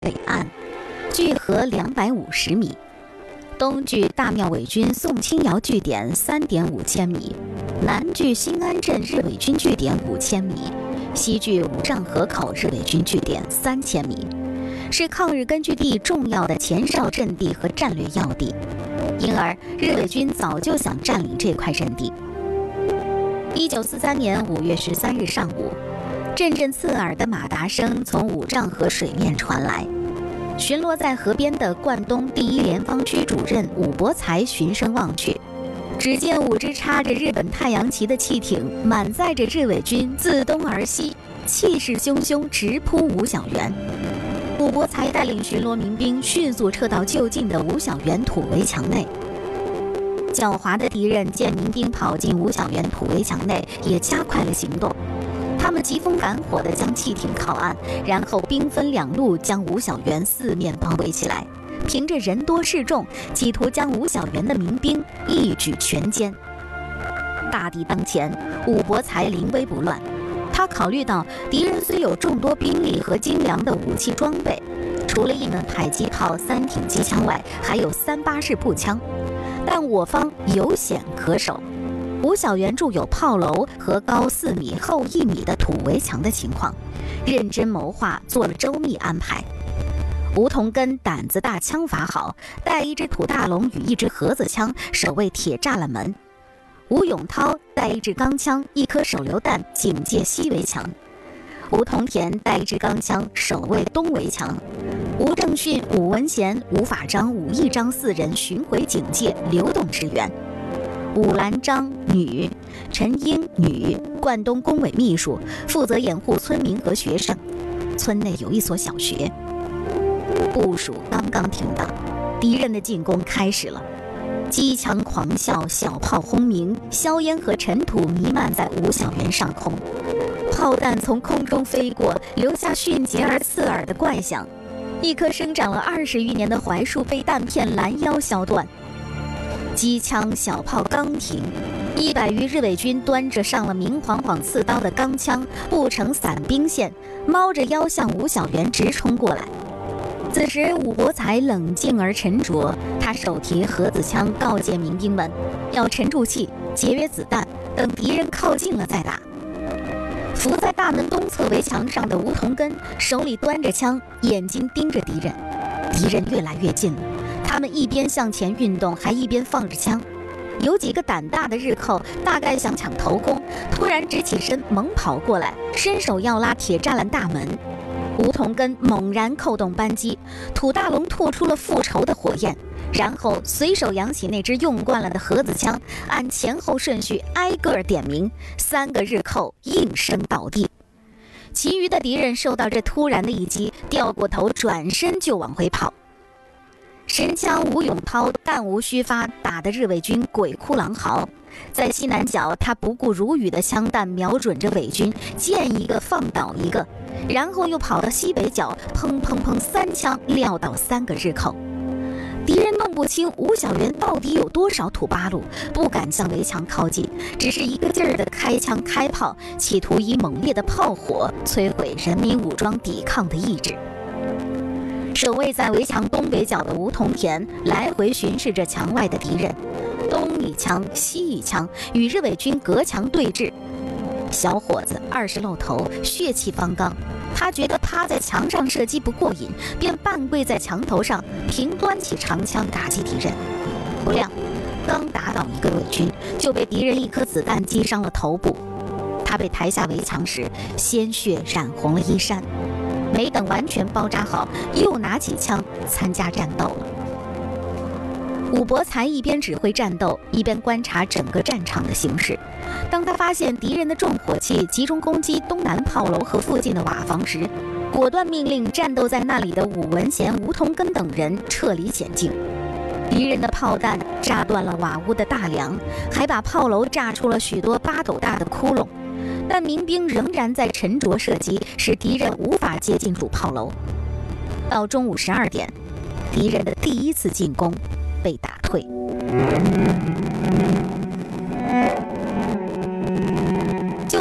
北岸，距河250米，东距大庙伪军宋清瑶据点3.5千米，南距新安镇日伪军据点5000米，西距五丈河口日伪军据点3000米，是抗日根据地重要的前哨阵地和战略要地，因而日伪军早就想占领这块阵地。1943年5月13日上午，阵阵刺耳的马达声从五丈河水面传来。巡逻在河边的贯东第1联防区主任武伯才循声望去，只见5只插着日本太阳旗的汽艇满载着日伪军自东而西，气势汹汹直扑吴小原。武伯才带领巡逻民兵迅速撤到就近的吴小原土围墙内。狡猾的敌人见民兵跑进吴小原土围墙内，也加快了行动。他们急风赶火地将汽艇靠岸，然后兵分2路将吴小原四面包围起来，凭着人多势众，企图将吴小原的民兵一举全歼。大敌当前，武伯才临危不乱。他考虑到敌人虽有众多兵力和精良的武器装备，除了1门迫击炮、3挺机枪外，还有3巴式步枪，但我方有险可守。吴小原筑有炮楼和高4米、厚1米的土围墙的情况，认真谋划，做了周密安排。吴同根胆子大，枪法好，带1支土大龙与1支盒子枪，守卫铁栅栏门。吴永涛带1支钢枪、1颗手榴弹，警戒西围墙。吴同田带1支钢枪，守卫东围墙。吴正训、武文贤、吴法章、武义章4人巡回警戒，流动支援。武兰章女，陈英女，贯东工委秘书，负责掩护村民和学生。村内有1所小学。部署刚刚停当，敌人的进攻开始了。机枪狂啸，小炮轰鸣，硝烟和尘土弥漫在吴小原上空，炮弹从空中飞过，留下迅捷而刺耳的怪响。1棵生长了20余年的槐树被弹片拦腰削断。机枪小炮刚停，100余日伪军端着上了明晃晃刺刀的钢枪，布成伞兵线，猫着腰向吴小原直冲过来。此时武伯才冷静而沉着，他手提盒子枪，告诫民兵们要沉住气，节约子弹，等敌人靠近了再打。伏在大门东侧围墙上的吴同根手里端着枪，眼睛盯着敌人。敌人越来越近了，他们一边向前运动，还一边放着枪。有几个胆大的日寇大概想抢头功，突然直起身猛跑过来，伸手要拉铁栅栏大门。吴同根猛然扣动扳机，土大龙吐出了复仇的火焰，然后随手扬起那只用惯了的盒子枪，按前后顺序挨个点名，3个日寇应声倒地。其余的敌人受到这突然的一击，掉过头转身就往回跑。神枪吴永涛弹无虚发，打得日伪军鬼哭狼嚎。在西南角，他不顾如雨的枪弹瞄准着伪军，见一个放倒一个，然后又跑到西北角，砰砰砰3枪撂倒3个日寇。敌人弄不清吴小原到底有多少土八路，不敢向围墙靠近，只是一个劲儿的开枪开炮，企图以猛烈的炮火摧毁人民武装抵抗的意志。守卫在围墙东北角的吴同田来回巡视着墙外的敌人，东一枪西一枪，与日伪军隔墙对峙。小伙子20露头，血气方刚，他觉得趴在墙上射击不过瘾，便半跪在墙头上，平端起长枪打击敌人。不料刚打倒一个伪军，就被敌人1颗子弹击伤了头部。他被抬下围墙时，鲜血染红了衣衫。没等完全包扎好，又拿起枪参加战斗了。武伯才一边指挥战斗，一边观察整个战场的形势。当他发现敌人的重火器集中攻击东南炮楼和附近的瓦房时，果断命令战斗在那里的武文贤、吴同根等人撤离险境。敌人的炮弹炸断了瓦屋的大梁，还把炮楼炸出了许多8斗大的窟窿，但民兵仍然在沉着射击，使敌人无法接近主炮楼。到中午12点，敌人的第1次进攻被打退。就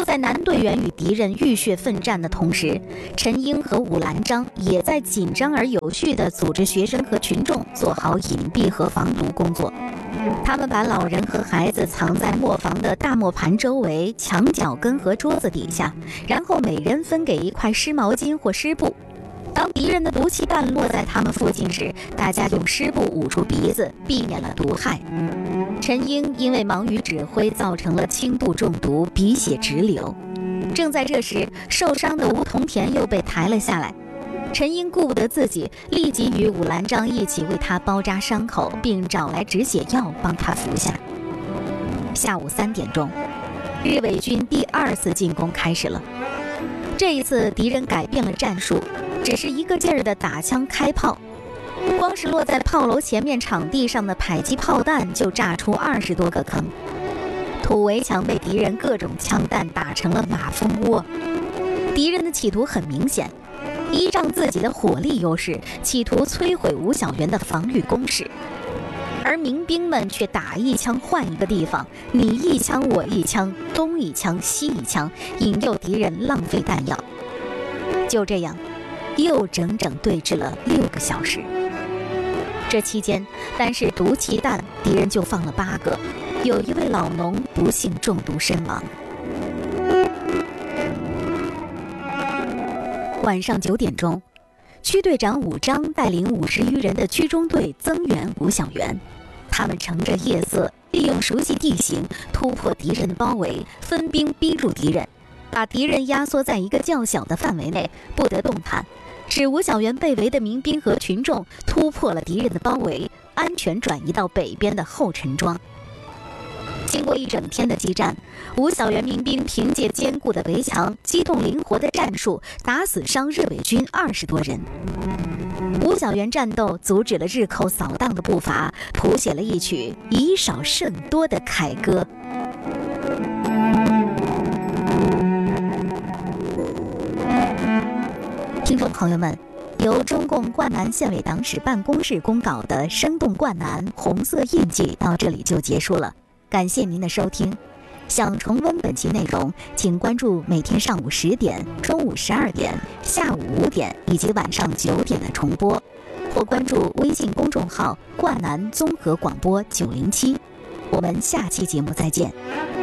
在男队员与敌人浴血奋战的同时，陈英和武兰章也在紧张而有序地组织学生和群众做好隐蔽和防毒工作。他们把老人和孩子藏在磨坊的大磨盘周围、墙角根和桌子底下，然后每人分给一块湿毛巾或湿布。当敌人的毒气弹落在他们附近时，大家用湿布捂住鼻子，避免了毒害。陈英因为忙于指挥，造成了轻度中毒，鼻血直流。正在这时，受伤的吴同田又被抬了下来。陈英顾不得自己，立即与武兰章一起为他包扎伤口，并找来止血药帮他服下。下午3点钟，日伪军第2次进攻开始了。这一次敌人改变了战术，只是一个劲儿地打枪开炮，光是落在炮楼前面场地上的迫击炮弹就炸出20多个坑，土围墙被敌人各种枪弹打成了马蜂窝。敌人的企图很明显，依仗自己的火力优势，企图摧毁吴小元的防御工事，而民兵们却打一枪换一个地方，你一枪我一枪，东一枪西一枪，引诱敌人浪费弹药。就这样又整整对峙了6个小时。这期间，单是毒气弹，敌人就放了8个，有一位老农不幸中毒身亡。晚上9点钟，区队长武章带领50余人的区中队增援吴小元。他们乘着夜色，利用熟悉地形，突破敌人的包围，分兵逼住敌人，把敌人压缩在一个较小的范围内，不得动弹，使吴小元被围的民兵和群众突破了敌人的包围，安全转移到北边的后陈庄。经过一整天的激战，吴小元民兵凭借坚固的围墙、机动灵活的战术，打死伤日伪军20多人。吴小元战斗阻止了日寇扫荡的步伐，谱写了一曲以少胜多的凯歌。听众朋友们，由中共灌南县委党史办公室公稿的《生动灌南红色印记》到这里就结束了，感谢您的收听。想重温本期内容，请关注每天上午10点、中午12点、下午5点以及晚上9点的重播，或关注微信公众号“灌南综合广播907”。我们下期节目再见。